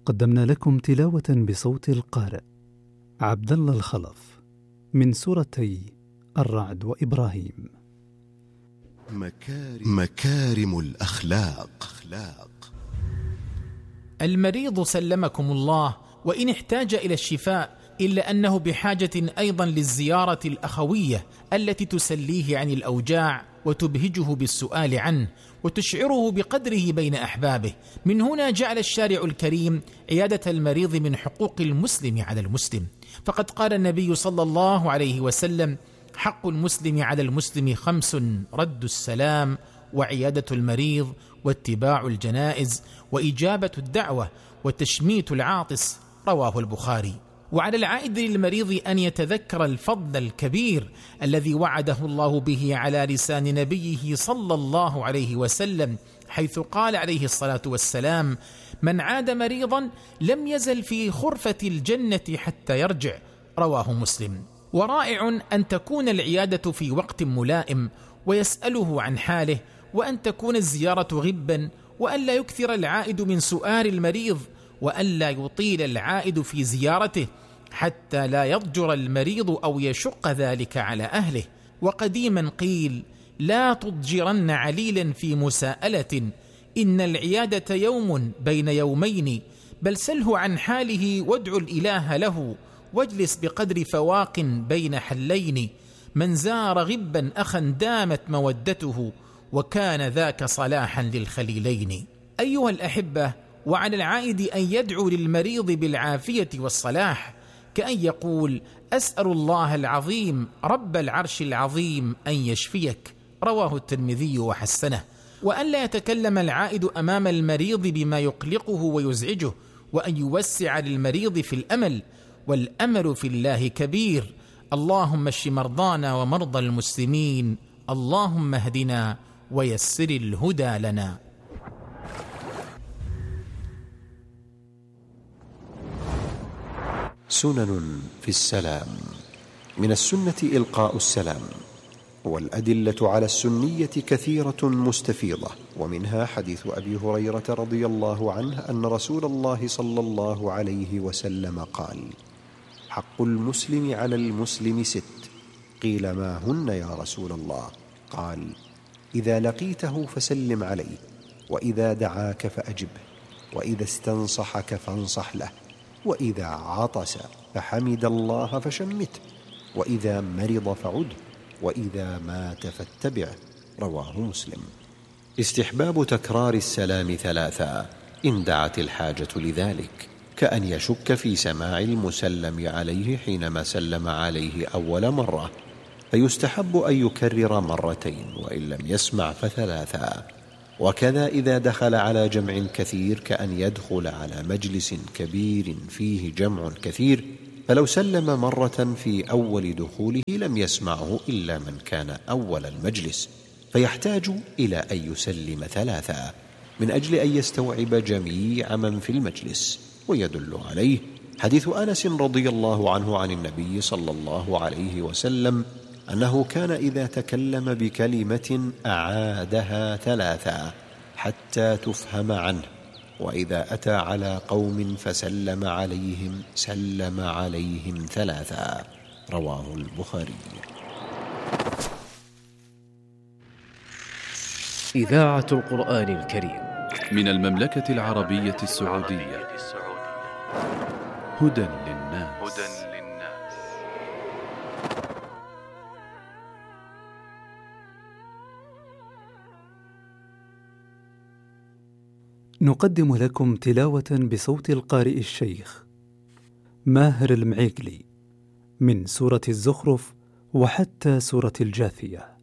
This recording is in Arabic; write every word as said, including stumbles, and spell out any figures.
قدمنا لكم تلاوة بصوت القارئ عبد الله الخلف من سورتي الرعد وإبراهيم. مكارم, مكارم الأخلاق. المريض سلمكم الله وإن احتاج إلى الشفاء، إلا أنه بحاجة أيضا للزيارة الأخوية التي تسليه عن الأوجاع وتبهجه بالسؤال عنه وتشعره بقدره بين أحبابه. من هنا جعل الشارع الكريم عيادة المريض من حقوق المسلم على المسلم، فقد قال النبي صلى الله عليه وسلم: حق المسلم على المسلم خمس: رد السلام، وعيادة المريض، واتباع الجنائز، وإجابة الدعوة، وتشميت العاطس. رواه البخاري. وعلى العائد للمريض أن يتذكر الفضل الكبير الذي وعده الله به على لسان نبيه صلى الله عليه وسلم، حيث قال عليه الصلاة والسلام: من عاد مريضا لم يزل في خرفة الجنة حتى يرجع. رواه مسلم. ورائع أن تكون العيادة في وقت ملائم ويسأله عن حاله، وأن تكون الزيارة غبا، وأن لا يكثر العائد من سؤال المريض، وأن لا يطيل العائد في زيارته حتى لا يضجر المريض أو يشق ذلك على أهله. وقديما قيل: لا تضجرن عليلا في مساءلة، إن العيادة يوم بين يومين، بل سله عن حاله وادع الإله له، واجلس بقدر فواق بين حلين. من زار غبا أخا دامت مودته، وكان ذاك صلاحا للخليلين. أيها الأحبة، وعلى العائد أن يدعو للمريض بالعافية والصلاح، كأن يقول: أسأل الله العظيم رب العرش العظيم أن يشفيك. رواه الترمذي وحسنه. وأن لا يتكلم العائد أمام المريض بما يقلقه ويزعجه، وأن يوسع للمريض في الأمل، والأمل في الله كبير. اللهم اشف مرضانا ومرضى المسلمين، اللهم اهدنا ويسر الهدى لنا. سنن في السلام. من السنة إلقاء السلام، والأدلة على السنية كثيرة مستفيضة، ومنها حديث أبي هريرة رضي الله عنه أن رسول الله صلى الله عليه وسلم قال: حق المسلم على المسلم ست. قيل: ما هن يا رسول الله؟ قال: إذا لقيته فسلم عليه، وإذا دعاك فأجبه، وإذا استنصحك فانصح له، وإذا عطس فحمد الله فشمته، وإذا مرض فعده، وإذا مات فاتبعه. رواه مسلم. استحباب تكرار السلام ثلاثا إن دعت الحاجة لذلك، كأن يشك في سماع المسلم عليه حينما سلم عليه أول مرة، فيستحب أن يكرر مرتين، وإن لم يسمع فثلاثا. وكذا إذا دخل على جمع كثير، كأن يدخل على مجلس كبير فيه جمع كثير، فلو سلم مرة في أول دخوله لم يسمعه إلا من كان أول المجلس، فيحتاج إلى أن يسلم ثلاثا من أجل أن يستوعب جميع من في المجلس. ويدل عليه حديث أنس رضي الله عنه عن النبي صلى الله عليه وسلم أنه كان إذا تكلم بكلمة أعادها ثلاثا حتى تفهم عنه، وإذا أتى على قوم فسلم عليهم سلم عليهم ثلاثا. رواه البخاري. إذاعة القرآن الكريم من المملكة العربية السعودية. هدى للناس. نقدم لكم تلاوة بصوت القارئ الشيخ ماهر المعيقلي من سورة الزخرف وحتى سورة الجاثية.